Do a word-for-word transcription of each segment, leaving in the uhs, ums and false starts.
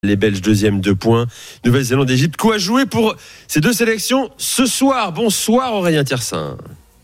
Les Belges deuxième, deux points. Nouvelle-Zélande, Égypte. Quoi jouer pour ces deux sélections ce soir? Bonsoir Aurélien Tiersin.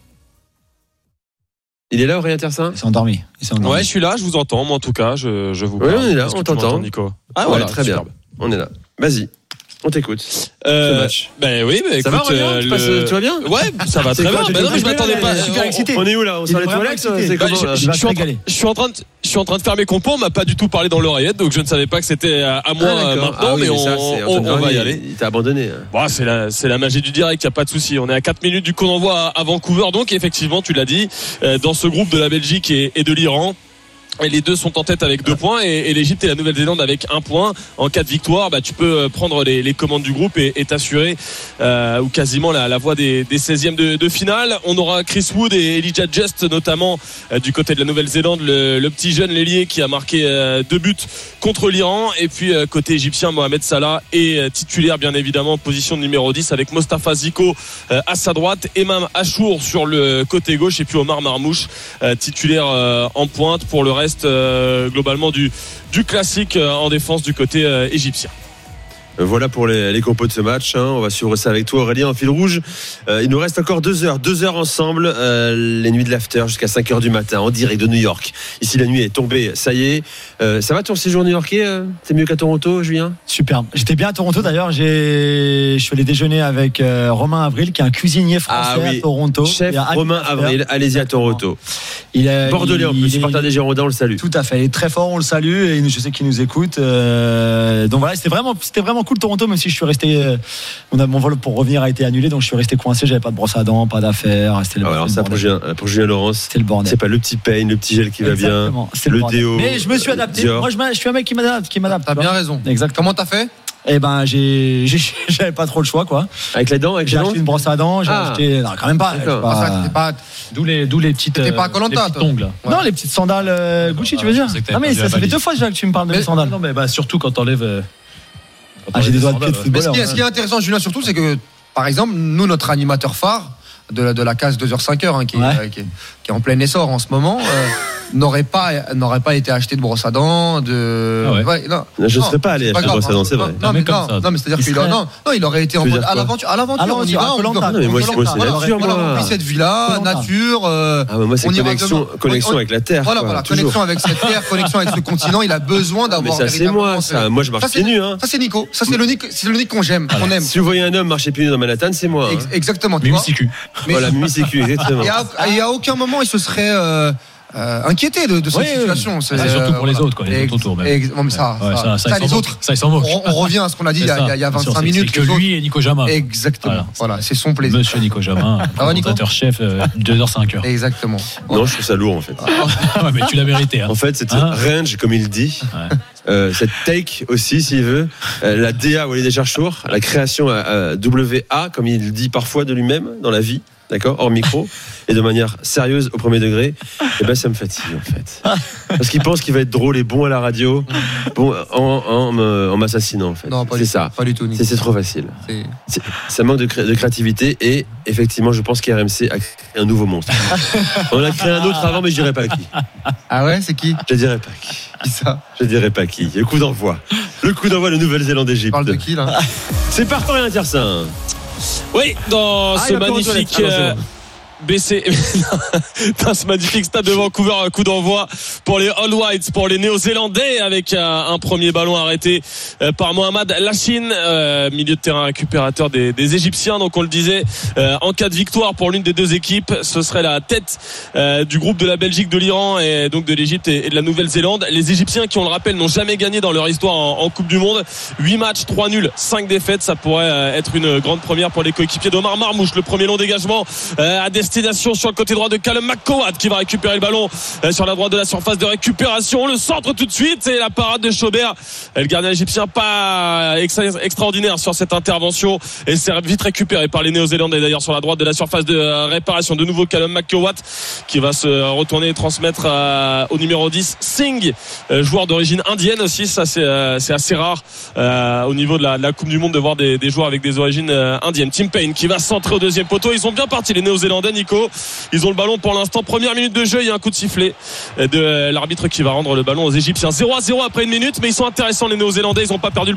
Il est là Aurélien Tiersin? Il s'est endormi. Il s'est endormi. Ouais, je suis là, je vous entends. Moi en tout cas, je, je vous parle. Oui, on est là, Est-ce on que tu t'entend. m'entends, Nico. Ah voilà, ouais, très superbe. Bien. On est là. Vas-y. On t'écoute. Euh, ce match. Ben oui, mais ça écoute, va Aurélien, euh, tu, passes, le... tu vas bien? Ouais, ça va très bien. Ben non, mais je m'attendais pas. Super excité. On est où là? On sort les toilettes? C'est comment là? Je suis en train, je suis en train de, je suis en train de faire mes compos. On m'a pas du tout parlé dans l'oreillette, donc je ne savais pas que c'était à moi ah, maintenant. Ah, oui, mais, mais on, ça, on, on va y aller. Il t'a abandonné. Bon, c'est la, c'est la magie du direct. Y a pas de souci. On est à quatre minutes du coup d'envoi à Vancouver, donc effectivement, tu l'as dit, dans ce groupe de la Belgique et, et de l'Iran. Et les deux sont en tête avec deux points et, et l'Égypte et la Nouvelle-Zélande avec un point. En cas de victoire, bah, tu peux prendre les, les commandes du groupe et, et t'assurer euh, ou quasiment la, la voie des, des seizièmes de, de finale. On aura Chris Wood et Elijah Just notamment euh, du côté de la Nouvelle-Zélande, le, le petit jeune l'ailier qui a marqué euh, deux buts contre l'Iran. Et puis euh, côté égyptien, Mohamed Salah est euh, titulaire bien évidemment, position numéro dix avec Mostafa Ziko euh, à sa droite, Emam Achour sur le côté gauche et puis Omar Marmouche euh, titulaire euh, en pointe pour le reste. Euh, globalement du, du classique euh, en défense du côté euh, égyptien. Voilà pour les, les compos de ce match, hein. On va suivre ça avec toi Aurélien en fil rouge. Euh, il nous reste encore deux heures, deux heures ensemble, euh, les nuits de l'after jusqu'à cinq heures du matin en direct de New York. Ici la nuit est tombée, ça y est. Euh, ça va ton séjour new-yorkais? euh, C'est mieux qu'à Toronto, Julien? Superbe. J'étais bien à Toronto d'ailleurs. J'ai... Je suis allé déjeuner avec euh, Romain Avril, qui est un cuisinier français ah, oui. à Toronto. Chef Romain Avril, allez-y à Toronto. Il est Bordelais en plus, il, supporter des Girondins, on le salue. Tout à fait, il est très fort, on le salue et je sais qu'il nous écoute. Euh, donc voilà, c'était vraiment, c'était vraiment cool Toronto, même si je suis resté. Euh, on a, mon vol pour revenir a été annulé, donc je suis resté coincé. J'avais pas de brosse à dents, pas d'affaires. C'était le, ah ouais, alors ça pour Julien, pour Julien Laurence, c'est le bordel. C'est pas le petit pain, le petit gel qui Exactement, va bien, c'est le, le déo. Mais je me suis adapté. Dior. Moi, je, je suis un mec qui m'adapte, qui m'adapte. T'as bien raison. Exactement. Comment t'as fait? Eh ben, j'ai, j'ai, j'avais pas trop le choix, quoi. Avec les dents, avec j'ai acheté une brosse à dents, j'ai ah. acheté, non, quand même pas. pas... Ah, ça, pas... D'où les, d'où les petites, t'es pas à Koh-Lanta, les ongles. Ouais. Non, les petites sandales euh, Gucci, ah, tu veux dire? Ah, mais ça, ça fait deux fois déjà que tu me parles de mais, mes sandales. Non, mais bah, surtout quand t'enlèves. Euh, quand ah, j'ai des doigts de pied de footballeur. Ce qui est intéressant, Julien, surtout, c'est que, par exemple, nous, notre animateur phare de la, de la case deux heures cinq heures, hein, qui, ouais. est, qui, est, qui est en plein essor en ce moment, euh, n'aurait pas n'aurait pas été acheté de brosse à dents de ah ouais. Ouais, non, je ne serais non, pas allé acheter de brosse à dents, c'est vrai. Non, non, mais, non, non, mais c'est-à-dire qu'il serait... non, non, il aurait été en mode à l'aventure, à l'aventure, on y va. Non, mais moi, c'est nature, moi. On remplit cette villa, nature. Ah, mais moi, c'est connexion, connexion avec la terre. Voilà, voilà, connexion avec cette terre, connexion avec ce continent. Il a besoin d'avoir. Mais ça, c'est moi, ça. Moi, je marche pieds nus. Ça, c'est Nico. Ça, c'est le Nick, c'est le Nick qu'on j'aime, qu'on aime. Si vous voyez un homme marcher pieds nus dans Manhattan, c'est moi. Exactement. Mimi Siku. Voilà, Mimi Siku, exactement. Et à aucun moment, il se serait Euh, inquiété de, de cette oui, situation. C'est, c'est surtout pour euh, les autres, quoi, les autres autour. Même. Ex- non, mais ça, ouais, ça, ça, ça, ça les autres. Ça, ils s'en moquent. On, on revient à ce qu'on a dit il y a, il y a vingt-cinq minutes. C'est que lui et Nico Jamin. Exactement. Voilà, voilà, c'est son plaisir. Monsieur Nico Jamin, présentateur chef, euh, deux heures cinq heures. Exactement. Non, je trouve ça lourd en fait. Ouais, mais tu l'as mérité. Hein. En fait, cette hein range, comme il dit. Ouais. Euh, cette take aussi, s'il veut, euh, la D A Walid Echarchour, la création à W A, comme il dit parfois de lui-même dans la vie. D'accord, hors micro et de manière sérieuse au premier degré, et ben ça me fatigue en fait, parce qu'il pense qu'il va être drôle et bon à la radio, bon en, en, en m'assassinant en fait. Non, pas c'est du ça. Pas du tout. C'est, c'est trop facile. C'est... C'est, ça manque de, cré- de créativité et effectivement, je pense qu'R M C a créé un nouveau monstre. On a créé un autre avant, mais je dirais pas qui. Ah ouais, c'est qui? Je dirais pas qui. Qui ça? Je dirais pas qui. Le coup d'envoi. Le coup d'envoi de Nouvelle-Zélande Égypte. Parle de qui là? C'est parti, Aurélien Tiersin. Oui, dans ah, ce magnifique euh, B C dans ce magnifique stade de Vancouver, un coup d'envoi pour les All Whites, pour les Néo-Zélandais, avec un, un premier ballon arrêté euh, par Mohamed Lachine, euh, milieu de terrain récupérateur des, des Égyptiens. Donc on le disait, euh, en cas de victoire pour l'une des deux équipes, ce serait la tête euh, du groupe de la Belgique, de l'Iran et donc de l'Égypte et, et de la Nouvelle-Zélande. Les Égyptiens, qui on le rappelle, n'ont jamais gagné dans leur histoire en, en Coupe du Monde. huit matchs, trois nuls, cinq défaites. Ça pourrait euh, être une grande première pour les coéquipiers d'Omar Marmouche. Le premier long dégagement euh, à destination sur le côté droit de Callum McCowad, qui va récupérer le ballon euh, sur la droite de la surface de récupération. Le centre tout de suite et la parade de Chaubert. Le gardien égyptien pas extra- extraordinaire sur cette intervention et c'est vite récupéré par les Néo-Zélandais d'ailleurs sur la droite de la surface de euh, réparation. De nouveau Callum McCowad qui va se retourner et transmettre euh, au numéro dix Singh, euh, joueur d'origine indienne aussi. Ça c'est, euh, c'est assez rare euh, au niveau de la, de la Coupe du Monde de voir des, des joueurs avec des origines euh, indiennes. Tim Payne qui va centrer au deuxième poteau. Ils sont bien partis les Néo-Zélandais. Nico. Ils ont le ballon pour l'instant. Première minute de jeu, il y a un coup de sifflet de l'arbitre qui va rendre le ballon aux Égyptiens. zéro à zéro après une minute, mais ils sont intéressants les Néo-Zélandais. Ils n'ont pas perdu le